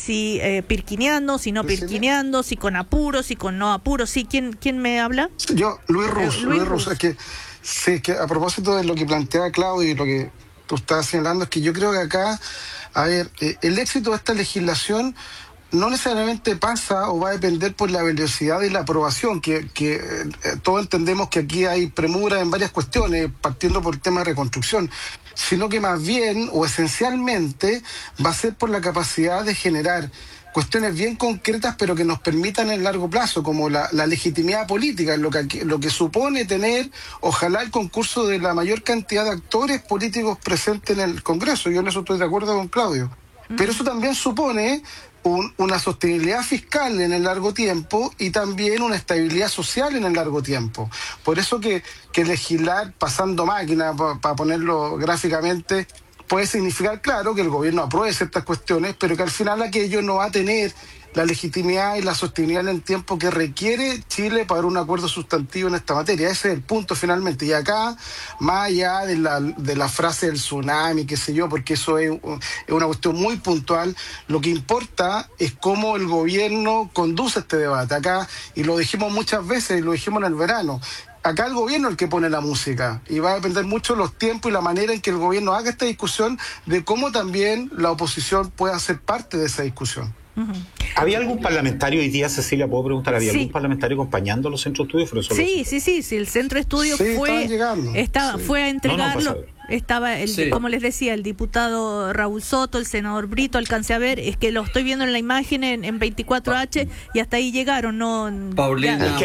si pirquineando, si no pirquineando, si con apuro, si con no apuro. Sí, ¿quién me habla? Yo, Luis Rus. Es que, sí, que a propósito de lo que plantea Claudio y lo que tú estás señalando, es que yo creo que acá, a ver, el éxito de esta legislación no necesariamente pasa o va a depender por la velocidad de la aprobación, que todos entendemos que aquí hay premura en varias cuestiones, partiendo por el tema de reconstrucción, sino que más bien o esencialmente va a ser por la capacidad de generar cuestiones bien concretas, pero que nos permitan en largo plazo, como la legitimidad política, lo que supone tener, ojalá, el concurso de la mayor cantidad de actores políticos presentes en el Congreso. Yo en eso estoy de acuerdo con Claudio. Pero eso también supone una sostenibilidad fiscal en el largo tiempo y también una estabilidad social en el largo tiempo. Por eso que legislar pasando máquina, para ponerlo gráficamente, puede significar, claro, que el gobierno apruebe ciertas cuestiones, pero que al final aquello no va a tener la legitimidad y la sostenibilidad en el tiempo que requiere Chile para un acuerdo sustantivo en esta materia. Ese es el punto finalmente. Y acá, más allá de la frase del tsunami, qué sé yo, porque eso es una cuestión muy puntual, lo que importa es cómo el gobierno conduce este debate. Acá, y lo dijimos muchas veces, y lo dijimos en el verano, acá el gobierno es el que pone la música y va a depender mucho los tiempos y la manera en que el gobierno haga esta discusión, de cómo también la oposición pueda ser parte de esa discusión. ¿Había algún parlamentario hoy día, Cecilia, puedo preguntar, ¿había algún parlamentario acompañando los centros de estudio? Sí, el centro de estudio fue a entregarlo. Estaba, como les decía, el diputado Raúl Soto, el senador Brito, alcancé a ver, es que lo estoy viendo en la imagen en 24H y hasta ahí llegaron, ¿no? Paulina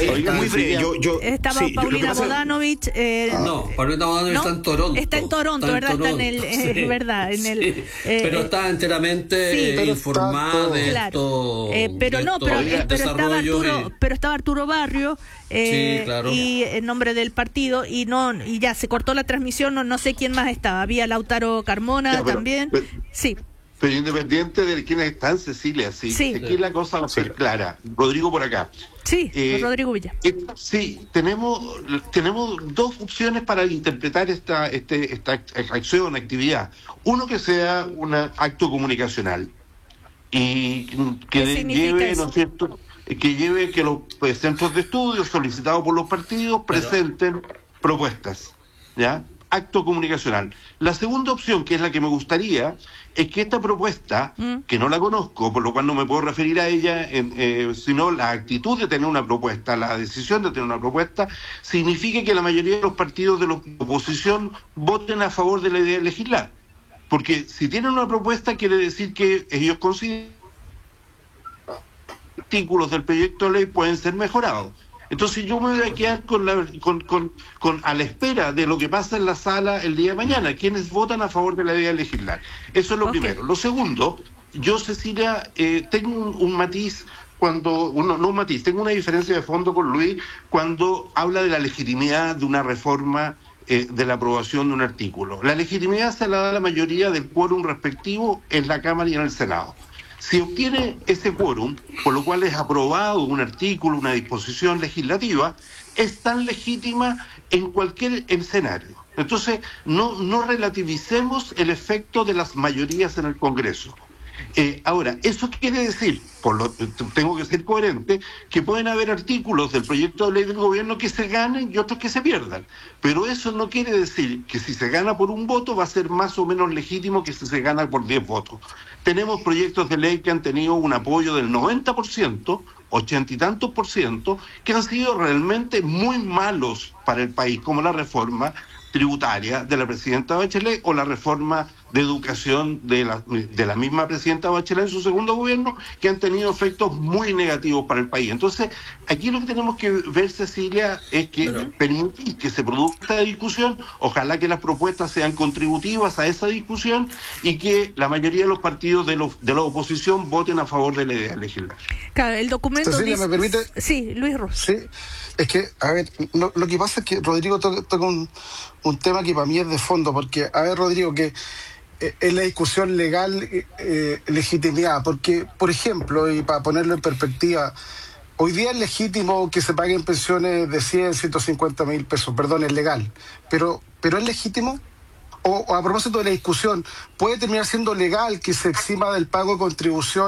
estaba Paulina Bodanovich. Paulina Bodanovich está en Toronto. Está en Toronto, ¿verdad? Está en el, ¿verdad? En el, pero está enteramente informada de esto. Pero estaba Arturo Barrio. Claro. Y en nombre del partido y ya se cortó la transmisión, no sé quién más estaba, había Lautaro Carmona también. Pero independiente de quiénes están, Cecilia, aquí la cosa va a ser clara. Rodrigo por acá. Rodrigo Villa. Tenemos dos opciones para interpretar esta acción, actividad. Uno, que sea un acto comunicacional y que lleve, ¿no es cierto?, que lleve que los centros de estudio solicitados por los partidos presenten propuestas, ¿ya? Acto comunicacional. La segunda opción, que es la que me gustaría, es que esta propuesta, que no la conozco, por lo cual no me puedo referir a ella, sino la actitud de tener una propuesta, la decisión de tener una propuesta, signifique que la mayoría de los partidos de la oposición voten a favor de la idea de legislar. Porque si tienen una propuesta, quiere decir que ellos consideran artículos del proyecto de ley pueden ser mejorados. Entonces yo me voy a quedar a la espera de lo que pasa en la sala el día de mañana, quienes votan a favor de la idea de legislar. Eso es lo primero. Lo segundo, yo, Cecilia, tengo un matiz tengo una diferencia de fondo con Luis cuando habla de la legitimidad de una reforma, de la aprobación de un artículo. La legitimidad se la da la mayoría del quórum respectivo en la Cámara y en el Senado. Si obtiene ese quórum, por lo cual es aprobado un artículo, una disposición legislativa, es tan legítima en cualquier escenario. Entonces, no relativicemos el efecto de las mayorías en el Congreso. Ahora, eso quiere decir, tengo que ser coherente, que pueden haber artículos del proyecto de ley del gobierno que se ganen y otros que se pierdan. Pero eso no quiere decir que si se gana por un voto va a ser más o menos legítimo que si se gana por 10 votos. Tenemos proyectos de ley que han tenido un apoyo del 90%, 80 y tantos %, que han sido realmente muy malos para el país, como la reforma tributaria de la presidenta Bachelet o la reforma de educación de la misma presidenta Bachelet en su segundo gobierno, que han tenido efectos muy negativos para el país. Entonces, aquí lo que tenemos que ver, Cecilia, es que permitir que se produzca esta discusión, ojalá que las propuestas sean contributivas a esa discusión y que la mayoría de los partidos de la oposición voten a favor de la idea legislativa. Claro, el documento Cecilia, dice... ¿me permite? Sí, Luis Ruz. Sí, es que, a ver, lo que pasa es que Rodrigo toca un tema que para mí es de fondo, porque, a ver, Rodrigo, que es la discusión legal, legitimidad, porque, por ejemplo, y para ponerlo en perspectiva, hoy día es legítimo que se paguen pensiones de 100, 150 mil pesos, perdón, es legal, pero ¿es legítimo? O a propósito de la discusión, ¿puede terminar siendo legal que se exima del pago de contribución